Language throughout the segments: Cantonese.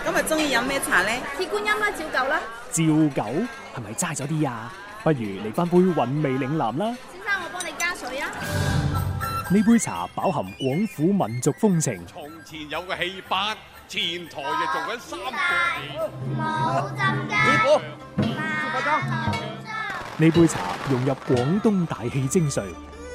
今日中意飲咩茶呢？ 鐵觀音啦，照舊啦。 照舊係咪齋咗啲啊？不如嚟翻杯韻味嶺南啦。 先生，我幫你加水啊。 呢杯茶飽含廣府民族風情。 從前有個戲班，前台就做緊三個冇浸師傅， 呢杯茶融入廣東大氣精髓。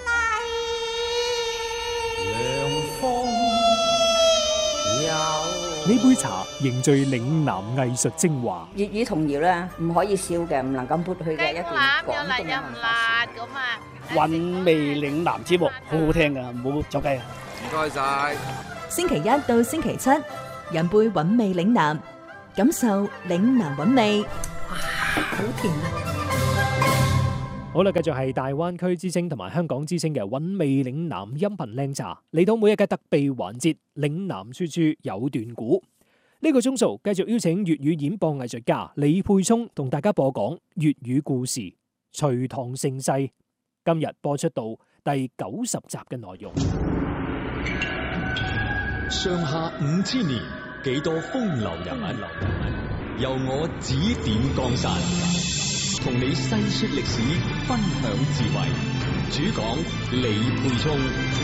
呢杯茶凝聚嶺南藝術精華。 粵語童謠咧，唔可以少嘅，唔能夠抹去嘅一段廣東嘅文化。 韻味嶺南節目好好聽噶，唔好走雞啊！ 唔該晒。 星期一到星期七，飲杯韻味嶺南，感受嶺南韻味。哇，好甜啊！ 好啦，繼續係大灣區之聲同埋香港之聲嘅韻味嶺南音頻靚茶，嚟到每日嘅特備環節嶺南說書有段古。呢個鐘數繼續邀請粵語演播藝術家李沛聰同大家播講粵語故事《隋唐盛世》。今日播出到第90集嘅內容。 上下5000年，幾多風流人物，由我指點江山，同你細說歷史，分享智慧。主講李沛聰。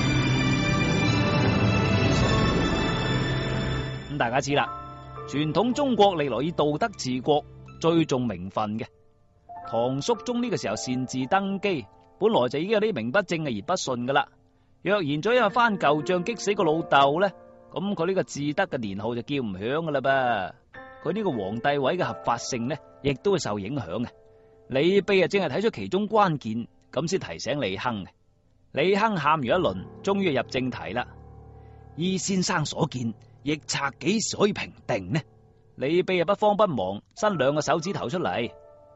咁大家知啦，傳統中國歷來以道德治國，最重名分嘅。唐肅宗呢個時候擅自登基，本來就已經有啲名不正嘅言不順噶啦。若然再因為翻舊賬激死個老豆咧，咁佢呢個至德嘅年號就叫唔響噶啦噃。佢呢個皇帝位嘅合法性呢，亦都會受影響嘅。李泌啊，正係睇出其中關鍵，咁先提醒李亨嘅。李亨喊完一輪，終於入正題啦。依先生所見，逆賊幾時可以平定呢？李泌啊，不慌不忙，伸2個手指頭出嚟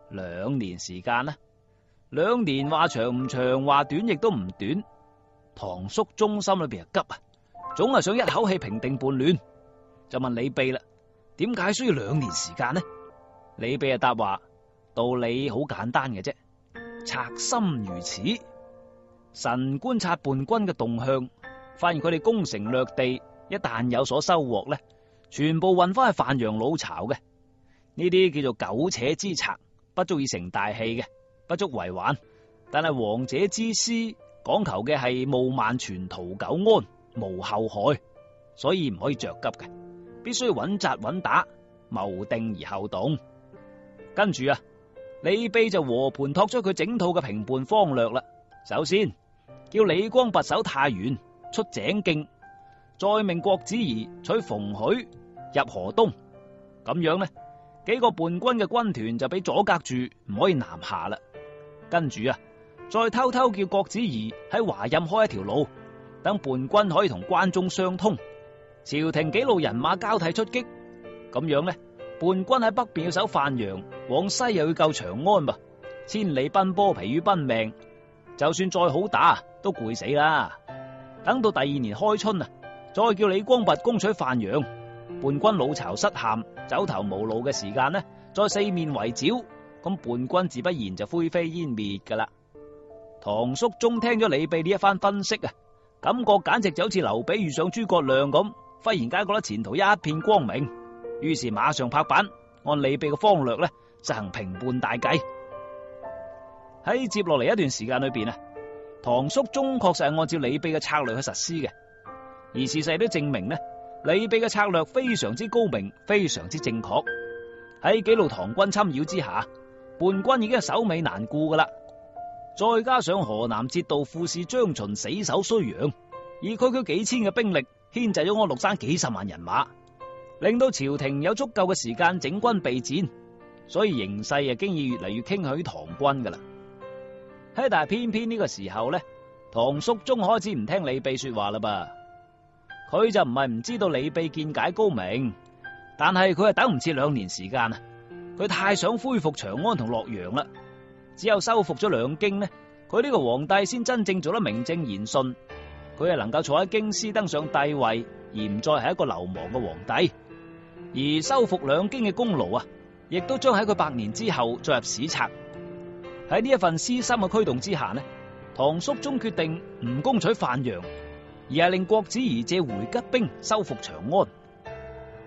，2年時間啦。2年話長唔長，話短亦都唔短。唐肅宗心裏邊啊急啊，總係想一口氣平定叛亂，就問李泌啦：點解需要2年時間呢？李泌啊答話：道理好簡單嘅啫，賊心如此。臣觀察叛軍嘅動向，發現佢哋攻城略地，一旦有所收穫呢，全部運翻去范陽老巢嘅。呢啲叫做苟且之賊，不足以成大器嘅，不足為患。但係王者之師講求嘅係務萬全圖久安，無後害，所以唔可以着急嘅，必須要穩紮穩打，謀定而後動。跟住啊，李泌就和盤托出佢整套嘅平叛方略啦。首先叫李光拔守太原，出井徑，再命郭子儀取馮許入河東。咁樣呢，幾個叛軍嘅軍團就俾阻隔住，唔可以南下啦。跟住啊，再偷偷叫郭子儀喺華蔭開一條路，等叛軍可以同關中相通。朝廷幾路人馬交替出擊，咁樣呢，叛軍喺北邊要守范陽，往西又要救長安噃，千里奔波，疲於奔命，就算再好打都攰死啦。等到第2年開春啊，再叫李光拔攻取范陽，叛軍老巢失陷，走投無路嘅時間呢，再四面圍剿，咁叛軍自不然就灰飛煙滅噶啦。唐肅宗聽咗李泌呢一番分析啊，感覺簡直就好似劉備遇上諸葛亮咁，忽然間覺得前途一片光明，於是馬上拍板，按李泌嘅方略呢，實行平叛大計。喺接落嚟一段時間裏邊啊，唐肅宗確實係按照李泌嘅策略去實施嘅，而事實都證明呢，李泌嘅策略非常之高明，非常之正確。喺幾路唐軍侵擾之下，叛軍已經係首尾難顧噶啦。再加上河南節度副使張巡死守睢陽，而區幾千嘅兵力牽制咗安祿山幾十萬人馬，令到朝廷有足夠嘅時間整軍備戰，所以形勢啊，經已越嚟越傾向於唐軍噶啦。但係偏偏呢個時候呢，唐肅宗開始唔聽李泌說話啦噃。佢就唔係唔知道李泌見解高明，但係佢係等唔切2年時間啊！佢太想恢復長安同洛陽啦，只有收復咗兩京呢，佢呢個皇帝先真正做得名正言順，佢係能夠坐喺京師登上帝位，而唔再係一個流亡嘅皇帝。而收復兩京嘅功勞啊，亦都將喺佢100年之後載入史冊。喺呢一份私心嘅驅動之下呢，唐肅宗決定唔攻取范陽，而係令郭子儀借回吉兵收復長安。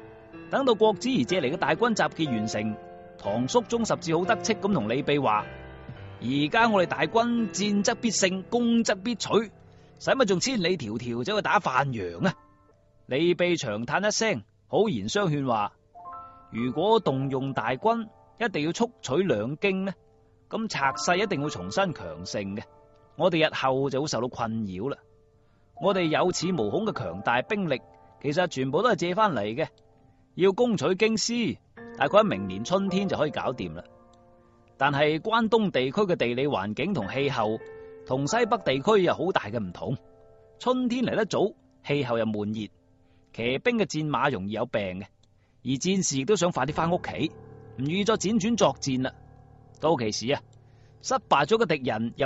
等到郭子儀借嚟嘅大軍集結完成，唐肅宗十字好得戚咁同李泌話：而家我哋大軍戰則必勝，攻則必取，使乜仲千里迢迢走去打范陽啊？李泌長嘆一聲，好言相勸話：如果動用大軍，一定要速取兩京呢，咁賊勢一定會重新強盛嘅，我哋日後就會受到困擾啦。我哋有恃無恐嘅強大兵力，其實全部都係借翻嚟嘅。要攻取京師，大概喺明年春天就可以搞掂啦。但係關東地區嘅地理環境同氣候，同西北地區有好大嘅唔同。春天嚟得早，氣候又悶熱，騎兵嘅戰馬容易有病嘅，而戰士亦都想快啲翻屋企，唔願意再輾轉作戰啦。到其時啊，失敗咗嘅敵人有